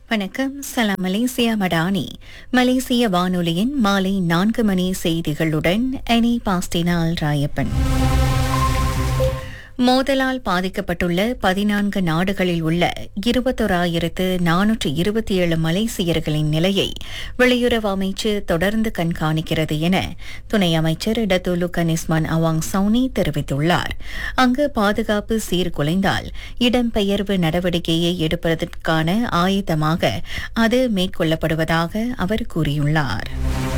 வணக்கம். சலாம் மலேசியா மடானி. மலேசிய வானொலியின் மாலை 4 மணி செய்திகளுடன் அனி பாஸ்டினால் ராயப்பன். மோதலால் பாதிக்கப்பட்டுள்ள 14 நாடுகளில் உள்ள 21,427 மலேசியர்களின் நிலையை வெளியுறவு அமைச்சு தொடர்ந்து கண்காணிக்கிறது என துணை அமைச்சர் டத்தோலு கனிஸ்மான் அவாங் சவுனி தெரிவித்துள்ளார். அங்கு பாதுகாப்பு சீர்குலைந்தால் இடம்பெயர்வு நடவடிக்கையை எடுப்பதற்கான ஆயத்தமாக அது மேற்கொள்ளப்படுவதாக அவர் கூறியுள்ளார்.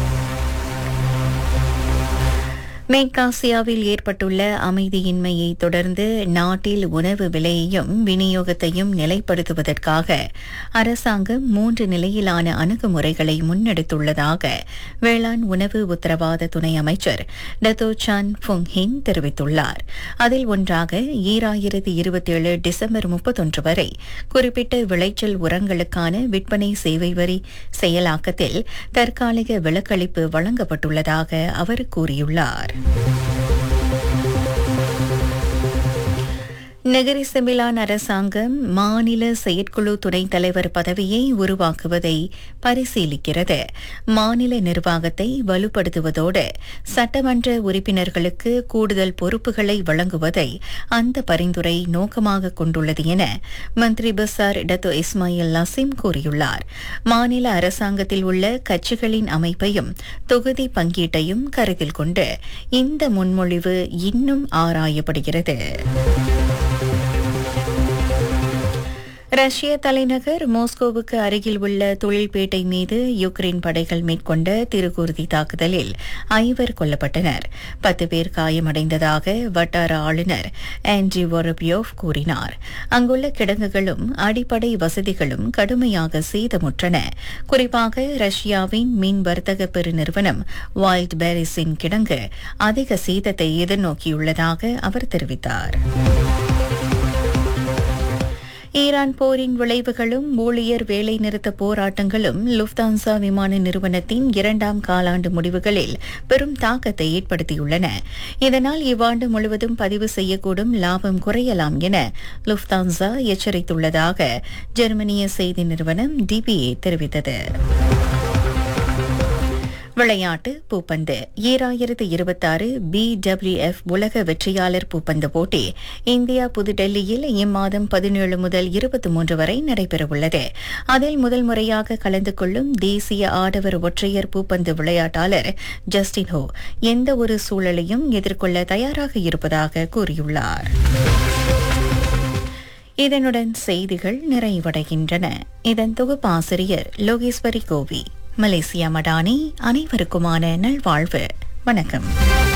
மேற்காசியாவில் ஏற்பட்டுள்ள அமைதியின்மையை தொடர்ந்து நாட்டில் உணவு விலையையும் விநியோகத்தையும் நிலைப்படுத்துவதற்காக அரசாங்கம் 3 நிலையிலான அணுகுமுறைகளை முன்னெடுத்துள்ளதாக வேளாண் உணவு உத்தரவாத துணை அமைச்சர் டத்தோ சான் ஃபுங்ஹின் தெரிவித்துள்ளார். அதில் ஒன்றாக 2027 டிசம்பர் 31 வரை குறிப்பிட்ட விளைச்சல் உரங்களுக்கான விற்பனை சேவை வரி செயலாக்கத்தில் தற்காலிக விலக்களிப்பு வழங்கப்பட்டுள்ளதாக அவர் கூறியுள்ளார். நகரி செம்பிலான் அரசாங்கம் மாநில செயற்குழு துணைத் தலைவர் பதவியை உருவாக்குவதை பரிசீலிக்கிறது. மாநில நிர்வாகத்தை வலுப்படுத்துவதோடு சட்டமன்ற உறுப்பினர்களுக்கு கூடுதல் பொறுப்புகளை வழங்குவதை அந்த பரிந்துரை நோக்கமாக கொண்டுள்ளது என மந்திரி பசார் டத்தோ இஸ்மாயில் லசிம் கூறியுள்ளார். மாநில அரசாங்கத்தில் உள்ள கட்சிகளின் அமைப்பையும் தொகுதி பங்கீட்டையும் கருத்தில் கொண்டு இந்த முன்மொழிவு இன்னும் ஆராயப்படுகிறது. ரஷ்ய தலைநகர் மாஸ்கோவுக்கு அருகில் உள்ள தொழில்பேட்டை மீது யுக்ரைன் படைகள் மேற்கொண்ட திருக்கூர்தி தாக்குதலில் 5 கொல்லப்பட்டனர். 10 பேர் காயமடைந்ததாக வட்டார ஆளுநர் ஆண்ட்ரி வொரபியோவ் கூறினார். அங்குள்ள கிடங்குகளும் அடிப்படை வசதிகளும் கடுமையாக சேதமுற்றன. குறிப்பாக ரஷ்யாவின் மின் வர்த்தக பெருநிறுவனம் வைல்ட் பேரிஸின் கிடங்கு அதிக சேதத்தை எதிர்நோக்கியுள்ளதாக அவர் தெரிவித்தார். ஈரான் போரின் விளைவுகளும் ஊழியர் வேலைநிறுத்த போராட்டங்களும் லுஃப்தான்சா விமான நிறுவனத்தின் 2ஆம் காலாண்டு முடிவுகளில் பெரும் தாக்கத்தை ஏற்படுத்தியுள்ளன. இதனால் இவ்வாண்டு முழுவதும் பதிவு செய்யக்கூடும் லாபம் குறையலாம் என லுஃப்தான்சா எச்சரித்துள்ளதாக ஜெர்மனிய செய்தி நிறுவனம் டிபிஏ தெரிவித்தது. விளையாட்டு பூப்பந்து 2026 BWF உலக வெற்றியாளர் பூப்பந்து போட்டி இந்தியா புதுடெல்லியில் இம்மாதம் 17 முதல் 23 வரை நடைபெறவுள்ளது. அதில் முதல் முறையாக கலந்து கொள்ளும் தேசிய ஆடவர் ஒற்றையர் பூப்பந்து விளையாட்டாளர் ஜஸ்டின் ஹோ எந்த ஒரு சூழலையும் எதிர்கொள்ள தயாராக இருப்பதாக கூறியுள்ளார். இதனுடன் செய்திகள் நிறைவடைகின்றன. இதன் தொகுப்பாசிரியர் லோகேஸ்வரி கோவி. மலேசியா மடானி. அனைவருக்குமான நல்வாழ்வு. வணக்கம்.